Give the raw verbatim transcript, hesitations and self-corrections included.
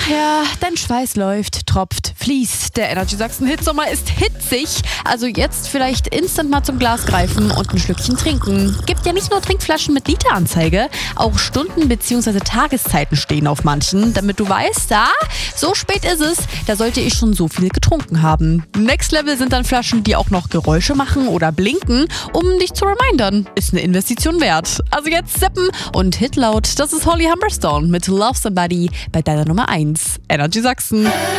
Ach ja, dein Schweiß läuft, tropft, fließt. Der Energy Sachsen Hitsommer ist hitzig. Also jetzt vielleicht instant mal zum Glas greifen und ein Schlückchen trinken. Gibt ja nicht nur Trinkflaschen mit Literanzeige, auch Stunden bzw. Tageszeiten stehen auf manchen, damit du weißt, ah, so spät ist es, da sollte ich schon so viel getrunken haben. Next Level sind dann Flaschen, die auch noch Geräusche machen oder blinken, um dich zu remindern. Ist eine Investition wert. Also jetzt sippen und hit laut. Das ist Holly Humberstone mit Love Somebody bei deiner Nummer eins. Energy Sachsen.